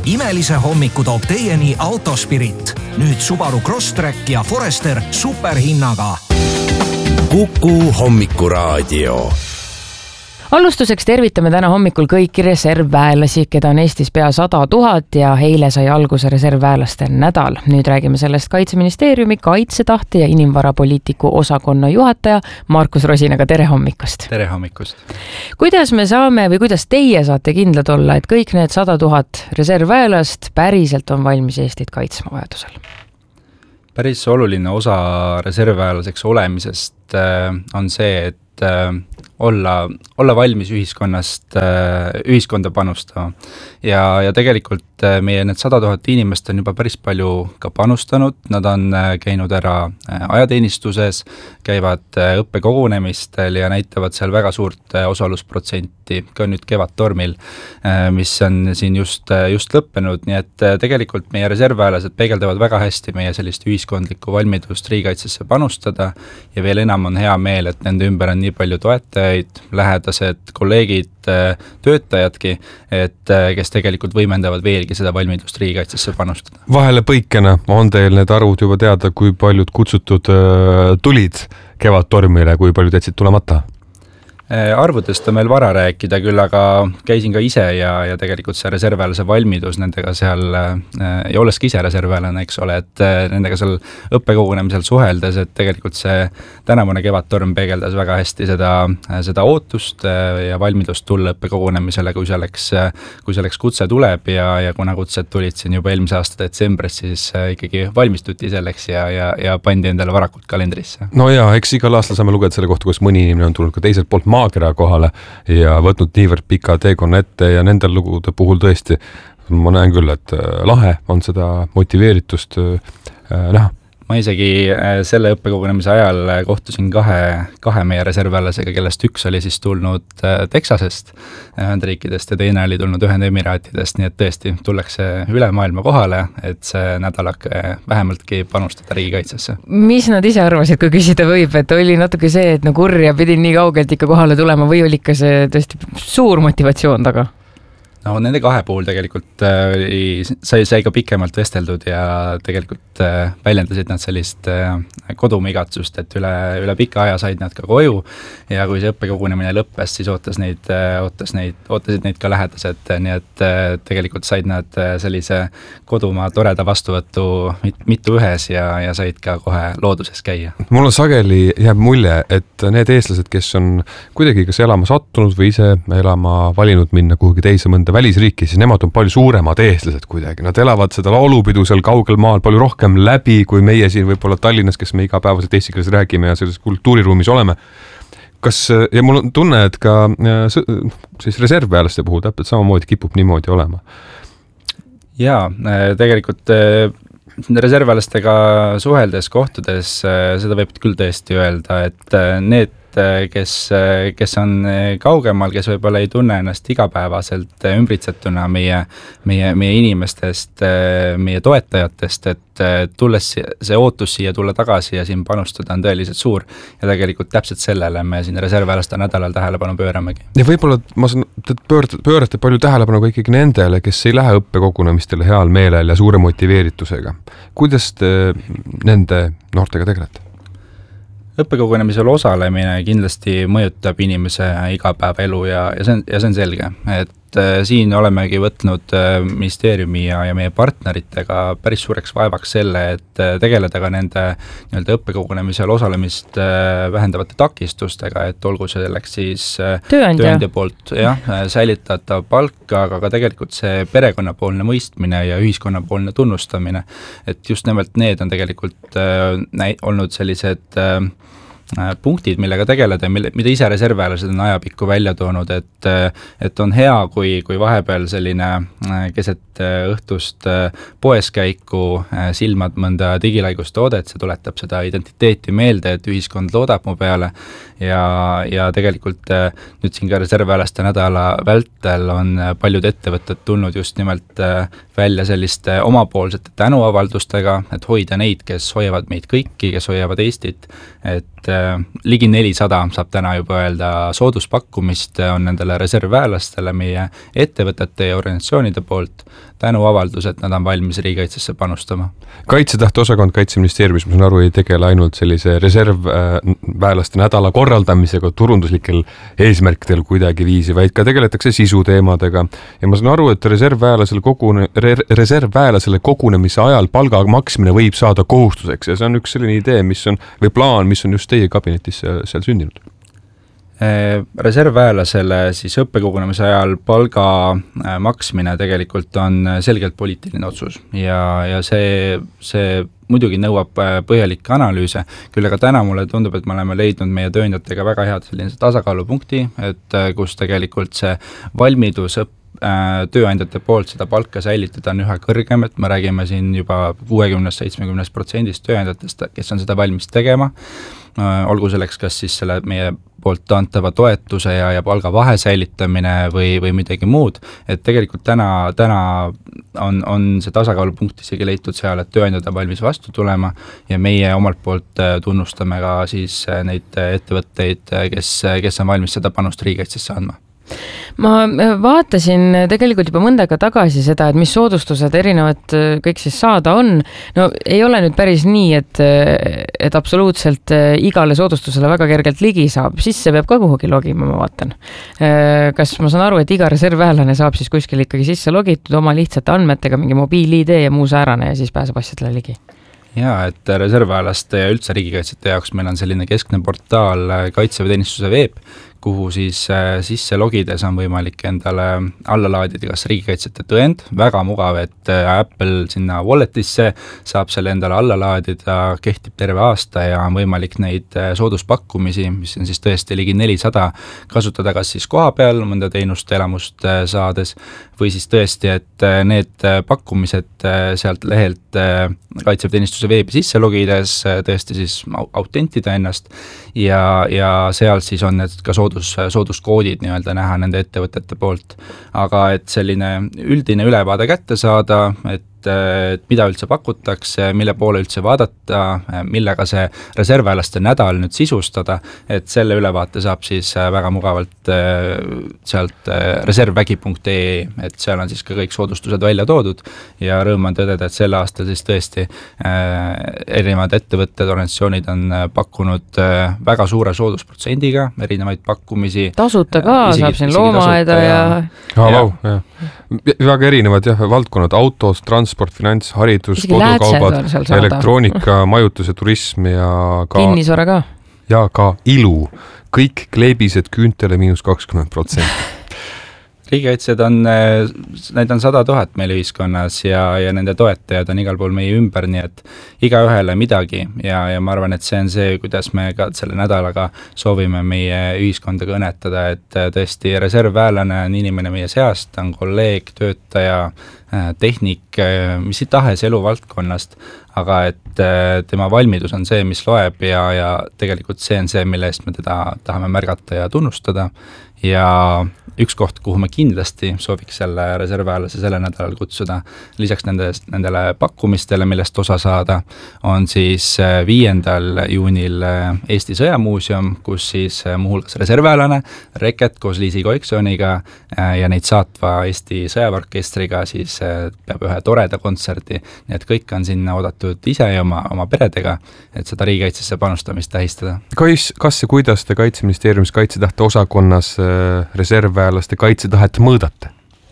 Imelise hommiku toob teieni Autospirit. Nüüd Subaru Crosstrek ja Forester superhinnaga. Kuku hommikuraadio. Alustuseks tervitame täna hommikul kõiki reservväelasi, keda on Eestis pea 100 000 ja eile sai alguse reservväelaste nädal. Nüüd räägime sellest Kaitseministeeriumi kaitsetahte ja inimvarapoliitiku osakonna juhataja Markus Rosinaga. Tere hommikust! Tere hommikust! Kuidas me saame või kuidas teie saate kindlad olla, et kõik need 100 000 reservväelast päriselt on valmis Eestit kaitsma vajadusel? Päris oluline osa reservväelaseks olemisest on see, et olla valmis ühiskonda panustama. Ja tegelikult meie need 100 000 inimest on juba päris palju ka panustanud, nad on käinud ära ajateenistuses, käivad õppekogunemistel ja näitavad seal väga suurt osalusprotsenti, ka nüüd Kevadtormil, mis on siin just lõppenud, nii et tegelikult meie reservväelased peegeldavad väga hästi meie sellist ühiskondlikku valmidust riigikaitsesse panustada ja veel enam on hea meel, et nende ümber on nii palju toetajaid, lähedased, kolleegid, töötajadki, et kes tegelikult võimendavad veelgi seda valmidust riigikaitsesse panustada. Vahele põikena on teil need arvud juba teada, kui paljud kutsutud tulid Kevadtormile, kui paljud jätsid tulemata? Arvudest on meil vara rääkida küll, aga käisin ka ise ja tegelikult see reservväelase valmidus nendega seal, ja olles ka ise reservväelane, eks ole, et nendega seal õppekogunemisel suheldes, et tegelikult see tänavune Kevadtorm peegeldas väga hästi seda ootust ja valmidust tulla õppekogunemisele, kui selleks kutse tuleb ja kuna kutsed tulid siin juba eelmise aasta detsembris, siis ikkagi valmistuti selleks ja pandi endale varakult kalendrisse. No jaa, eks igal aastal saame lugeda selle kohta, kus mõni inimene on tulnud ka teiselt poolt maakera kohale ja võtnud niivõrd pika teekonna ette ja nendel lugude puhul tõesti ma näen küll, et lahe on seda motiveeritust näha. Ma isegi selle õppekogunemise ajal kohtusin kahe meie reservväelasega, kellest üks oli siis tulnud Texasest, Ühendriikidest ja teine oli tulnud Ühendemiraatidest, nii et tõesti tullakse üle maailma kohale, et see nädalak vähemaltki panustada riigikaitsesse. Mis nad ise arvasid, kui küsida võib, et oli natuke see, et kurja pidin nii kaugelt ikka kohale tulema või oli ikka see tõesti suur motivatsioon taga? No nende kahe puhul tegelikult sai ka pikemalt vesteldud ja tegelikult väljendasid nad sellist kodumigatsust, et üle pika aja said nad ka koju ja kui see õppekogunemine lõppes, siis ootasid neid ka lähedased, nii et tegelikult said nad sellise kodumaa toreda vastuvõttu mitu ühes ja said ka kohe looduses käia. Mul on sageli jääb mulje, et need eestlased, kes on kuidagi kas elama sattunud või ise elama valinud minna kuhugi teise mõnda välisriiki, siis nemad on palju suuremad eestlased kuidagi. Nad elavad seda laulupidu seal kaugel maal palju rohkem läbi, kui meie siin võib-olla Tallinnas, kes me igapäevaselt eesti keeles räägime ja selles kultuuriruumis oleme. Ja mul on tunne, et ka siis reservväelaste puhul täpselt samamoodi kipub niimoodi olema. Jaa, tegelikult reservväelastega suheldes, kohtudes, seda võib küll tõesti öelda, et need kes on kaugemal, kes võib-olla ei tunne ennast igapäevaselt ümbritsetuna meie inimestest, meie toetajatest, et tulles see ootus siia tulla tagasi ja siin panustada on tõeliselt suur ja tegelikult täpselt sellele me siin reservväelaste nädalal tähelepanu pööramegi. Ja võib-olla pöörate palju tähelepanu ka ikkagi nendele, kes ei lähe õppekogunemistele heal meelel ja suure motiveeritusega. Kuidas te nende noortega tegelete? Õppekogunemisel osalemine kindlasti mõjutab inimese igapäevaelu ja see on selge, et siin olemegi võtnud ministeeriumi ja meie partneritega päris suureks vaevaks selle, et tegeleda ka nende õppekogunemisel osalemist vähendavate takistustega, et olgu selleks siis tööandja poolt säilitatav palk, aga ka tegelikult see perekonnapoolne mõistmine ja ühiskonnapoolne tunnustamine, et just nimelt need on tegelikult olnud sellised punktid, millega tegeleda, mida ise reservväelased on ajapikku välja toonud, et on hea, kui vahepeal selline keset õhtust poeskäiku silmad mõnda digilaigust toodet, see tuletab seda identiteeti meelde, et ühiskond loodab mu peale ja tegelikult nüüd siin ka reservväelaste nädala vältel on paljud ettevõtted tulnud just nimelt välja selliste omapoolsete tänuavaldustega, et hoida neid, kes hoiavad meid kõiki, kes hoiavad Eestit, et ligi 400 saab täna juba öelda sooduspakkumist on nendele reservväelastele meie ettevõtete ja organisatsioonide poolt tänuavaldus, et nad on valmis riigikaitsesse panustama. Kaitsetahte osakond Kaitseministeeriumis, ma saan aru, ei tegele ainult sellise reservväelaste nädala korraldamisega turunduslikel eesmärkidel kuidagi viisi, vaid ka tegeletakse sisuteemadega. Ja ma saan aru, et reservväelasele kogunemise ajal palga maksmine võib saada kohustuseks ja see on üks selline idee, või plaan, mis on just teie kabinetis seal sündinud. Reservväelasele siis õppekogunemise ajal palga maksmine tegelikult on selgelt poliitiline otsus ja see muidugi nõuab põhjalikke analüüse, küll aga täna mulle tundub, et me oleme leidnud meie tööandjatega väga head selline tasakaalupunkti, et kus tegelikult see valmidus tööandjate poolt seda palka säilitada on üha kõrgem, et me räägime siin juba 60-70% tööandjatest, kes on seda valmis tegema, olgu selleks kas siis selle meie poolt antava toetuse ja palga vahe säilitamine või midagi muud, et tegelikult täna on see tasakaalupunkt isegi leitud seal, et tööandjad on valmis vastu tulema ja meie omalt poolt tunnustame ka siis neid ettevõtteid, kes on valmis seda panust riigikaitsesse andma. Ma vaatasin tegelikult juba mõnda aega tagasi seda, et mis soodustused erinevad kõik siis saada on. No ei ole nüüd päris nii, et absoluutselt igale soodustusele väga kergelt ligi saab. Sisse peab ka kuhugi logima, ma vaatan. Kas ma saan aru, et iga reservväelane saab siis kuskil ikkagi sisse logitud oma lihtsate andmetega, mingi mobiil-ID ja muu säärane ja siis pääseb asjadele ligi? Jaa, et reservväelaste ja üldse riigikaitsjate jaoks meil on selline keskne portaal Kaitseväeteenistuse veeb, kuhu siis sisse logides on võimalik endale alla laadida kas riigikaitsjate tõend, väga mugav, et Apple sinna walletisse saab selle endale alla laadida, kehtib terve aasta ja on võimalik neid sooduspakkumisi, mis on siis tõesti ligi 400, kasutada kas siis koha peal mõnda teenust elamust saades või siis tõesti, et need pakkumised sealt lehelt Kaitseväeteenistuse veebi sisse logides tõesti siis autentida ennast ja seal siis on need ka sooduskoodid nii-öelda näha nende ettevõtete poolt. Aga et selline üldine ülevaade kätte saada, et mida üldse pakutakse, mille poole üldse vaadata, millega see reservväelaste nädal nüüd sisustada, et selle ülevaate saab siis väga mugavalt sealt reservvägi.ee, et seal on siis ka kõik soodustused välja toodud ja rõõm on tõdeda, et sel aastal siis tõesti erinevad ettevõtted, organisatsioonid on pakkunud väga suure soodusprotsendiga erinevaid pakkumisi. Tasuta ka, saab siin loomaaeda ja... Väga erinevad valdkonnad, autos, transport, finants, haridus, kodukaubad, elektroonika, majutus ja turism ja ka... Kinnisvara ka. Ja ka ilu. Kõik kleebised küüntele -20%. Riigikaitsjad neid on 100 000 meil ühiskonnas ja nende toetajad on igal pool meie ümber, nii et igaühele midagi ja ma arvan, et see on see, kuidas me ka selle nädalaga soovime meie ühiskonda kõnetada, et tõesti reservväelane on inimene meie seast, on kolleeg, töötaja, tehnik, mis tahes eluvaldkonnast, aga et tema valmidus on see, mis loeb ja tegelikult see on see, mille eest me teda tahame märgata ja tunnustada ja üks koht, kuhu me kindlasti sooviks selle reservväelase selle nädalal kutsuda, lisaks nendele pakkumistele, millest osa saada, on siis 5. juunil Eesti Sõjamuuseum, kus siis muuhulgas reservväelane, Reket koos Liisi Koiksoniga ja neid saatva Eesti sõjaväeorkestriga siis peab ühe toreda kontserdi, nii et kõik on sinna oodatud ise ja oma peredega, et seda riigikaitsesse panustamist tähistada. Kas ja kuidas te Kaitseministeeriumis kaitsetahte osakonnas reservväelaste kaitsetahet mõõdate?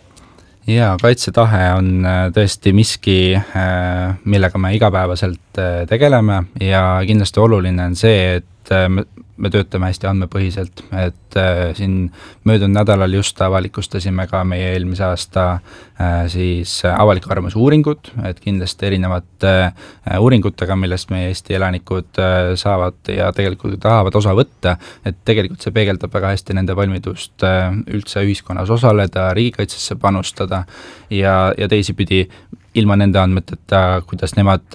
Jaa, kaitsetahe on tõesti miski, millega me igapäevaselt tegeleme ja kindlasti oluline on see, et me töötame hästi andmepõhiselt, et siin möödunud nädalal just avalikustasime ka meie eelmise aasta siis avaliku arvamuse uuringud, et kindlasti erinevate uuringutega, millest meie Eesti elanikud saavad ja tegelikult tahavad osa võtta, et tegelikult see peegeldab väga hästi nende valmidust üldse ühiskonnas osaleda, riigikaitsesse panustada ja teisipidi ilma nende andmeteta, kuidas nemad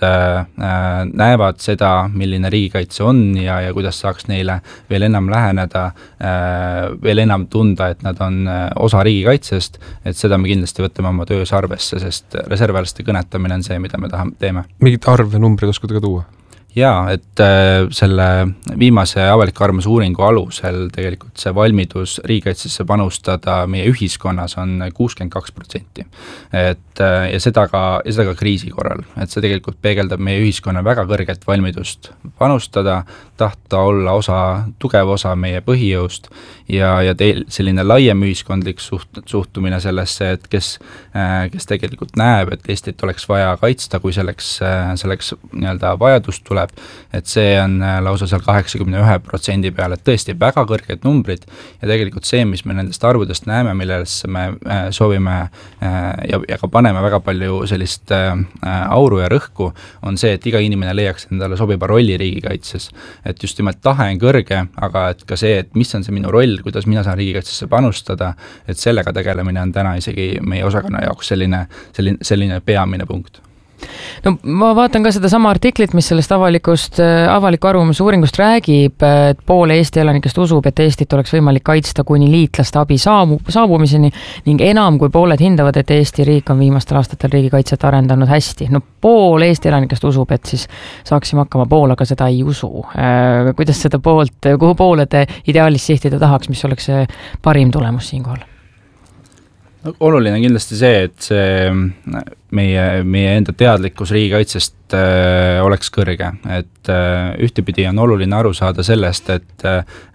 näevad seda, milline riigikaitse on ja kuidas saaks neile veel enam läheneda, veel enam tunda, et nad on osa riigikaitsest, et seda me kindlasti võtame oma töös arvesse, sest reservväelaste kõnetamine on see, mida me teeme. Mingid arve numbrid oskudega tuua? Jaa, et selle viimase avaliku arvamuse uuringu alusel tegelikult see valmidus riigikaitsesse panustada meie ühiskonnas on 62%. Ja seda ka kriisi korral, et see tegelikult peegeldab meie ühiskonna väga kõrget valmidust panustada, tahta olla tugev osa meie põhijõust ja selline laiem ühiskondlik suhtumine sellesse, et kes tegelikult näeb, et Eestit oleks vaja kaitsta, kui selleks nii-öelda vajadust tuleb, et see on lausa seal 81% peal, et tõesti väga kõrged numbrid ja tegelikult see, mis me nendest arvudest näeme, millesse me soovime ja ka paneme väga palju sellist auru ja rõhku, on see, et iga inimene leiaks endale sobiva rolli riigikaitses. Et just nimelt tahe on kõrge, aga et ka see, et mis on see minu roll, kuidas mina saan riigikaitsesse panustada, et sellega tegelemine on täna isegi meie osakonna jaoks selline peamine punkt. No ma vaatan ka seda sama artiklit, mis sellest avaliku arvamusuuringust räägib, et pool Eesti elanikest usub, et Eestit oleks võimalik kaitsta kuni liitlaste abi saabumiseni ning enam kui pooled hindavad, et Eesti riik on viimastel aastatel riigikaitset arendanud hästi. No pool Eesti elanikest usub, et siis saaksime hakkama, pool aga seda ei usu. Kuidas seda kuhu poole te ideaalis sihtida tahaks, mis oleks see parim tulemus siinkohal? No, oluline on kindlasti see, et see meie enda teadlikkus riigikaitsest oleks kõrge, et ühtepidi on oluline aru saada sellest, et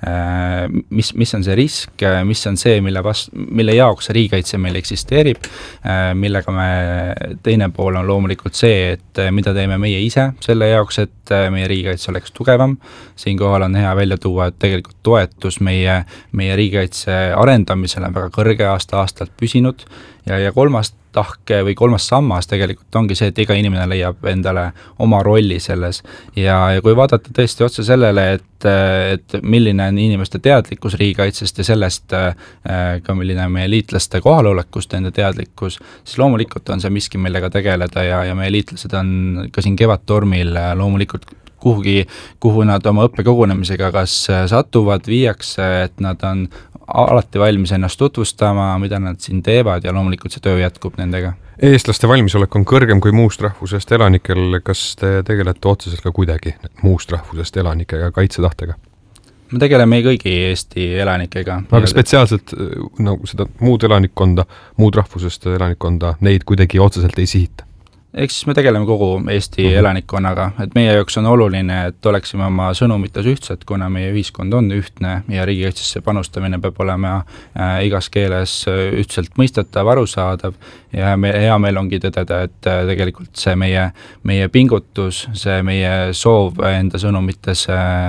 mis on see risk, mis on see, mille jaoks see riigikaitse meil eksisteerib, millega teine pool on loomulikult see, et mida teeme meie ise selle jaoks, et meie riigikaitse oleks tugevam. Siinkohal on hea välja tuua, et tegelikult toetus meie riigikaitse arendamisele on väga kõrge aastalt püsinud ja kolmas tahke või kolmas sammas tegelikult ongi see, et iga inimene leiab endale oma rolli selles ja kui vaadata tõesti otse sellele, et milline on inimeste teadlikkus riigikaitsest ja sellest ka milline on meie liitlaste kohalolekust enda teadlikkus, siis loomulikult on see miski, millega tegeleda ja meie liitlased on ka siin Kevadtormil loomulikult kuhu nad oma õppekogunemisega kas satuvad, viiakse, et nad on alati valmis ennast tutvustama, mida nad siin teevad ja loomulikult see töö jätkub nendega. Eestlaste valmisolek on kõrgem kui muust rahvusest elanikel, kas te tegelete otseselt ka kuidagi muust rahvusest elanikega kaitsetahtega? Me tegeleme kõigi Eesti elanikega. Aga spetsiaalselt seda muud elanikkonda, muud rahvusest elanikkonda, neid kuidagi otseselt ei sihita? Eks siis me tegeleme kogu Eesti elanikkonnaga, et meie jaoks on oluline, et oleksime oma sõnumites ühtsed, kuna meie ühiskond on ühtne ja riigikaitsesse panustamine peab olema igas keeles ühtselt mõistetav, arusaadav ja hea meel ongi tõdeda, et tegelikult see meie pingutus, see meie soov enda sõnumites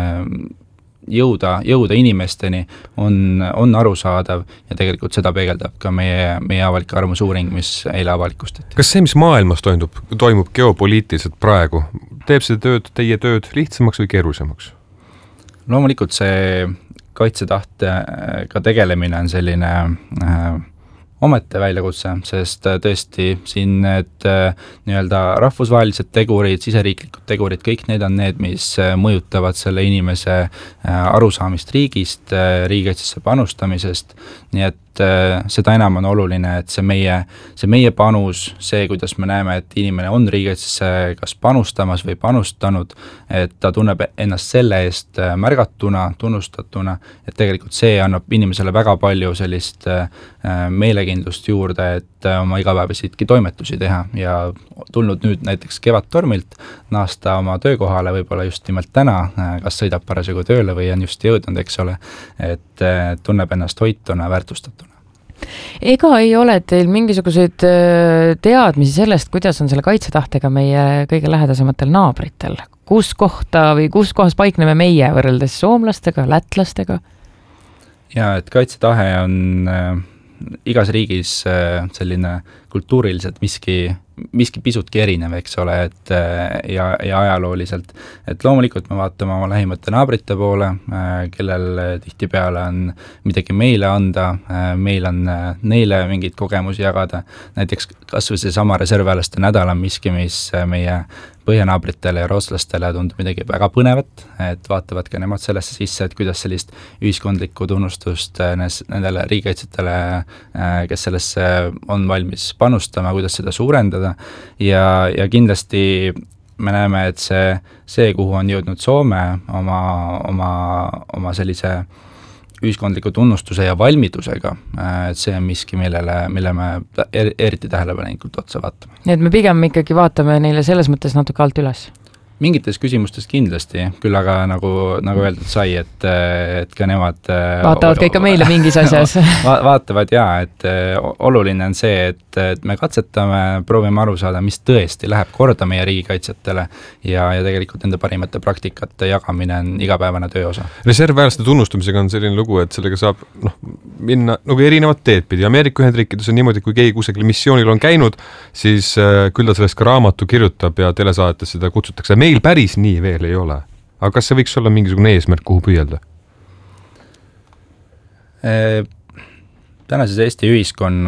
jõuda inimesteni on arusaadav ja tegelikult seda peegeldab ka meie avalik arvamusuuring, mis eile avalikustati. Kas see, mis maailmas toimub geopoliitiliselt praegu, teeb see teie tööd lihtsamaks või keerulisemaks? Loomulikult see kaitsetahtega tegelemine on selline omete väljakutse, sest tõesti siin need nii-öelda rahvusvahelised tegurid, siseriiklikud tegurid, kõik need on need, mis mõjutavad selle inimese arusaamist riigist, riigikaitsesse panustamisest, nii et seda enam on oluline, et see meie panus, see, kuidas me näeme, et inimene on riigikaitsesse kas panustamas või panustanud, et ta tunneb ennast selle eest märgatuna, tunnustatuna, et tegelikult see annab inimesele väga palju sellist meelekindlust juurde, et oma igapäevasidki toimetusi teha ja tulnud nüüd näiteks Kevadtormilt naasta oma töökohale võib-olla just nimelt täna, kas sõidab parasjagu tööle või on just jõudnud, eks ole, et tunneb ennast hoituna, väärtustatuna. Ega ei ole teil mingisuguseid teadmisi sellest, kuidas on selle kaitsetahtega meie kõige lähedasematel naabritel? Kus kohas paikneme meie võrreldes soomlastega, lätlastega? Ja, et kaitsetahe on igas riigis selline kultuuriliselt miski pisutki erinev, eks ole, et ja ajalooliselt, et loomulikult me vaatame oma lähimate naabrite poole, kellel tihtipeale on midagi meile anda, meil on neile mingeid kogemusi jagada, näiteks kas või see sama reservväelaste nädal on miski, mis meie põhjanaabritele ja rootslastele tundub midagi väga põnevat, et vaatavad ka nemad sellesse sisse, et kuidas sellist ühiskondlikku tunnustust nendele riigikaitsetele, kes sellesse on valmis panustama, kuidas seda suurendada ja kindlasti me näeme, et see, kuhu on jõudnud Soome oma sellise ühiskondliku tunnustuse ja valmidusega, et see on miski, mille me eriti tähelepanelikult otsa vaatame. Nii et me pigem ikkagi vaatame neile selles mõttes natuke alt üles? Mingites küsimustes kindlasti, küll aga nagu öeldud sai, et ka nemad vaatavad ka ikka meile mingis asjas. Vaatavad et oluline on see, et me katsetame, proovime aru saada, mis tõesti läheb korda meie riigikaitsetele ja tegelikult nende parimate praktikate jagamine on igapäevane töö osa. Reservväelaste tunnustamisega on selline lugu, et sellega saab minna nagu erinevad teed pidi. Ameerika Ühendriikides on niimoodi, kui keegi kusagil missioonil on käinud, siis küll ta sellest ka raamatu kirjutab ja telesaates seda kutsutakse. Meil päris nii veel ei ole. Aga kas see võiks olla mingisugune eesmärk, kuhu püüelda? Tänases Eesti ühiskonna